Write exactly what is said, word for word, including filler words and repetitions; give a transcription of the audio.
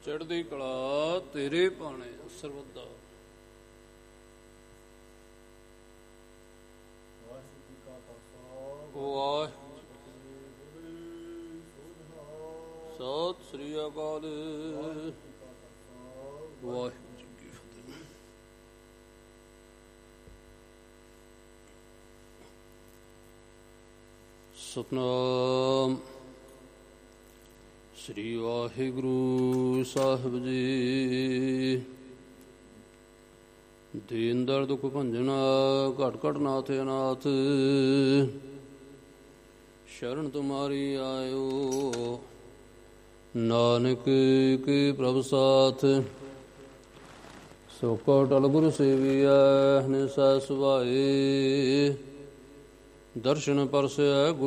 ਚੜ੍ਹਦੀ ਕਲਾ ਤੇਰੇ ਭਾਣੇ ਸਰਬੱਦਾ। ਵਾਹਿਗੁਰੂ ਸਤਿ ਸ੍ਰੀ ਅਕਾਲ। ਵਾਹਿਗੁਰੂ ਜੀ ਕੀ ਫਤਿਹ। ਸਤਿਨਾਮ ਸ੍ਰੀ ਵਾਹਿਗੁਰੂ ਸਾਹਿਬ ਜੀ। ਦੀਨ ਦਰ ਦੁਖ ਭੰਜਨਾ ਘਟ ਘਟ ਨਾਥ ਅਨਾਥ, ਸ਼ਰਨ ਤੁਮਾਰੀ ਆਇਓ ਨਾਨਕ ਕੀ ਪ੍ਰਭ ਸਾਥ। ਸੋ ਕੋ ਟਲ ਗੁਰੂ ਸੇਵੀਐ ਨਿਸੈ ਸੁਭਾਏ, ਦਰਸ਼ਨ ਪਰਸੈ